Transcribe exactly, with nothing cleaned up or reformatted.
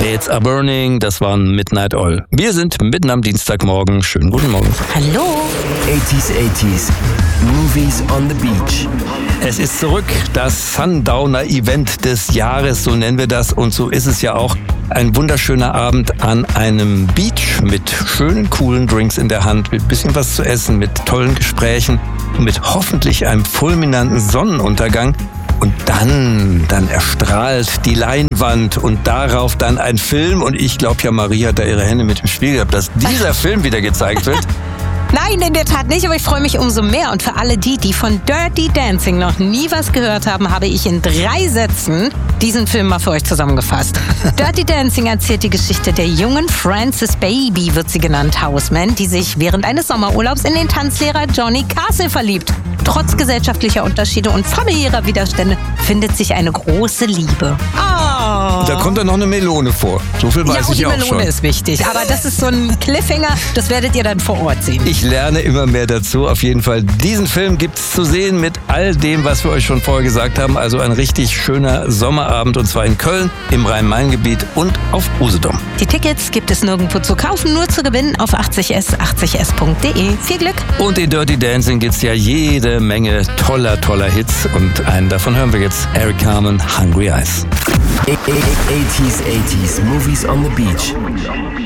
It's a Burning, das waren Midnight Oil. Wir sind mitten am Dienstagmorgen. Schönen guten Morgen. Hallo. eighties, eighties, Movies on the Beach. Es ist zurück, das Sundowner-Event des Jahres, so nennen wir das. Und so ist es ja auch. Ein wunderschöner Abend an einem Beach mit schönen, coolen Drinks in der Hand, mit bisschen was zu essen, mit tollen Gesprächen und mit hoffentlich einem fulminanten Sonnenuntergang. Und dann, dann erstrahlt die Leinwand und darauf dann ein Film. Und ich glaube ja, Maria hat da ihre Hände mit dem Spiel gehabt, dass dieser Film wieder gezeigt wird. Nein, in der Tat nicht, aber ich freue mich umso mehr. Und für alle die, die von Dirty Dancing noch nie was gehört haben, habe ich in drei Sätzen diesen Film mal für euch zusammengefasst. Dirty Dancing erzählt die Geschichte der jungen Frances Baby, wird sie genannt, Houseman, die sich während eines Sommerurlaubs in den Tanzlehrer Johnny Castle verliebt. Trotz gesellschaftlicher Unterschiede und familiärer Widerstände findet sich eine große Liebe. Oh. Da kommt dann noch eine Melone vor. So viel weiß ja, ich auch schon. Die Melone ist wichtig, aber das ist so ein Cliffhanger, das werdet ihr dann vor Ort sehen. Ich lerne immer mehr dazu. Auf jeden Fall, diesen Film gibt es zu sehen mit all dem, was wir euch schon vorher gesagt haben. Also ein richtig schöner Sommerabend und zwar in Köln, im Rhein-Main-Gebiet und auf Usedom. Die Tickets gibt es nirgendwo zu kaufen, nur zu gewinnen auf achtzig s achtzig s punkt de. Viel Glück! Und in Dirty Dancing gibt es ja jede Menge toller, toller Hits und einen davon hören wir jetzt. Eric Carmen, Hungry Eyes. eighties, eighties, Movies on the Beach.